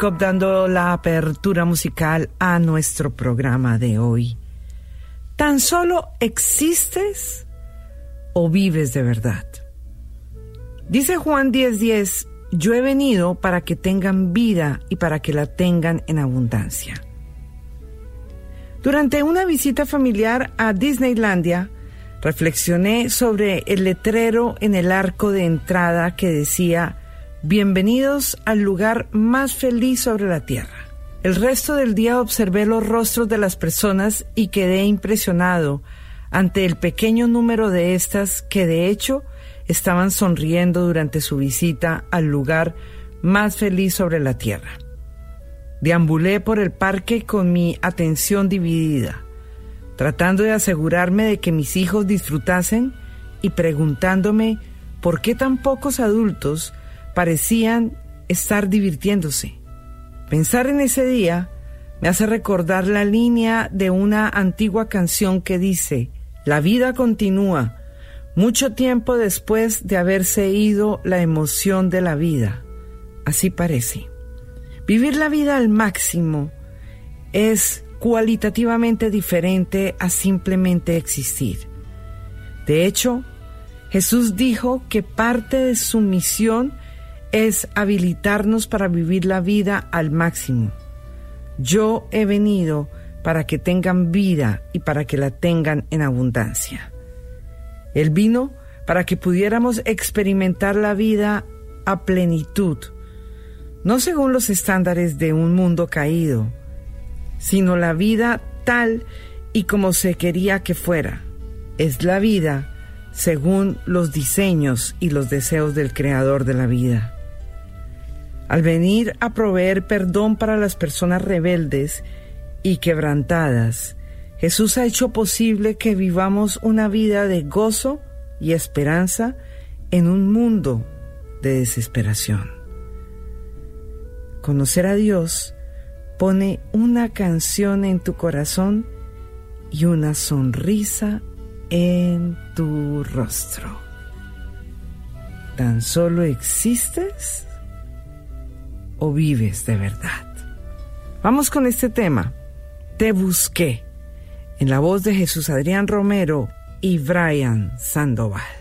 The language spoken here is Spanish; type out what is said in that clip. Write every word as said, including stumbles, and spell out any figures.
Jacob dando la apertura musical a nuestro programa de hoy. ¿Tan solo existes o vives de verdad? Dice Juan diez diez, yo he venido para que tengan vida y para que la tengan en abundancia. Durante una visita familiar a Disneylandia, reflexioné sobre el letrero en el arco de entrada que decía: bienvenidos al lugar más feliz sobre la tierra. El resto del día observé los rostros de las personas y quedé impresionado ante el pequeño número de estas que de hecho estaban sonriendo durante su visita al lugar más feliz sobre la tierra. Deambulé por el parque con mi atención dividida, tratando de asegurarme de que mis hijos disfrutasen y preguntándome por qué tan pocos adultos parecían estar divirtiéndose. Pensar en ese día me hace recordar la línea de una antigua canción que dice: la vida continúa, mucho tiempo después de haberse ido la emoción de la vida. Así parece. Vivir la vida al máximo es cualitativamente diferente a simplemente existir. De hecho, Jesús dijo que parte de su misión es habilitarnos para vivir la vida al máximo. Yo he venido para que tengan vida y para que la tengan en abundancia. Él vino para que pudiéramos experimentar la vida a plenitud, no según los estándares de un mundo caído, sino la vida tal y como se quería que fuera. Es la vida según los diseños y los deseos del Creador de la vida. Al venir a proveer perdón para las personas rebeldes y quebrantadas, Jesús ha hecho posible que vivamos una vida de gozo y esperanza en un mundo de desesperación. Conocer a Dios pone una canción en tu corazón y una sonrisa en tu rostro. ¿Tan solo existes o vives de verdad? Vamos con este tema. Te busqué, en la voz de Jesús Adrián Romero y Brian Sandoval.